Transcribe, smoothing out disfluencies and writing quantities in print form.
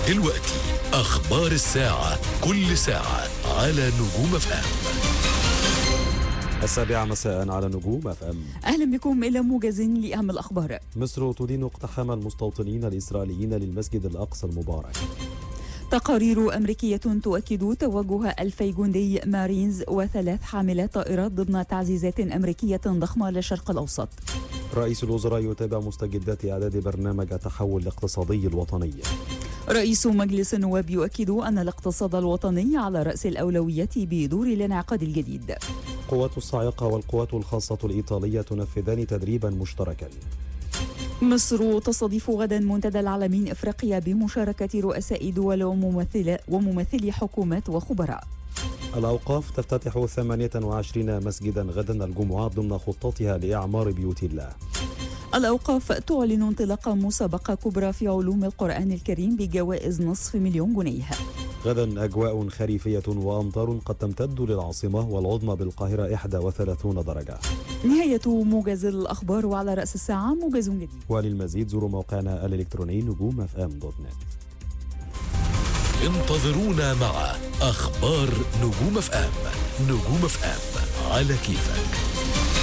دلوقتي أخبار الساعة، كل ساعة على نجوم اف ام. 7 مساء على نجوم اف ام. أهلا بكم إلى موجز لأهم الأخبار. مصر تدين اقتحام المستوطنين الإسرائيليين للمسجد الأقصى المبارك. تقارير أمريكية تؤكد توجه 2000 جندي مارينز و3 حاملات طائرات ضمن تعزيزات أمريكية ضخمة للشرق الأوسط. رئيس الوزراء يتابع مستجدات إعداد برنامج التحول الاقتصادي الوطني. رئيس مجلس النواب يؤكد أن الاقتصاد الوطني على رأس الأولوية بدور الانعقاد الجديد. قوات الصاعقة والقوات الخاصة الإيطالية تنفذان تدريبا مشتركا. مصر تستضيف غدا منتدى العالمين إفريقيا بمشاركة رؤساء دول وممثلي حكومات وخبراء. الأوقاف تفتتح 28 مسجدا غدا الجمعة ضمن خطتها لإعمار بيوت الله. الأوقاف تعلن انطلاق مسابقة كبرى في علوم القرآن الكريم بجوائز $500,000. غدا أجواء خريفية وأمطار قد تمتد للعاصمة والعظمى بالقاهرة 31 درجة. نهاية موجز الأخبار، وعلى رأس الساعة موجز جديد. وللمزيد زوروا موقعنا الإلكتروني نجومfm.net. انتظرونا مع أخبار نجوم اف ام. نجوم اف ام على كيفك.